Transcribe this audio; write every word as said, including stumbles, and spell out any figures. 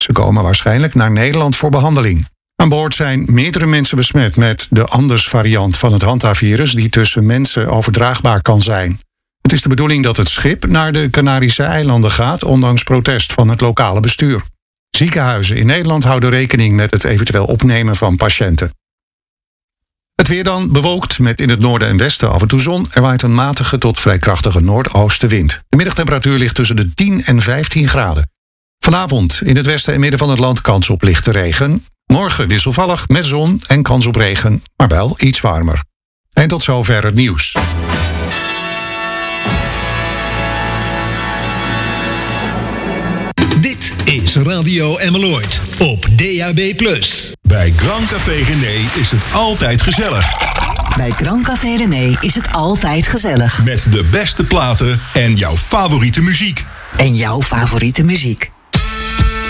Ze komen waarschijnlijk naar Nederland voor behandeling. Aan boord zijn meerdere mensen besmet met de Anders-variant van het Hantavirus die tussen mensen overdraagbaar kan zijn. Het is de bedoeling dat het schip naar de Canarische eilanden gaat, ondanks protest van het lokale bestuur. Ziekenhuizen in Nederland houden rekening met het eventueel opnemen van patiënten. Het weer dan bewolkt met in het noorden en westen af en toe zon. Er waait een matige tot vrij krachtige noordoostenwind. De middagtemperatuur ligt tussen de tien en vijftien graden. Vanavond in het westen en midden van het land kans op lichte regen. Morgen wisselvallig met zon en kans op regen, maar wel iets warmer. En tot zover het nieuws. Dit is Radio Emmeloord op D A B plus. Bij Grand Café René is het altijd gezellig. Bij Grand Café René is het altijd gezellig. Met de beste platen en jouw favoriete muziek. En jouw favoriete muziek.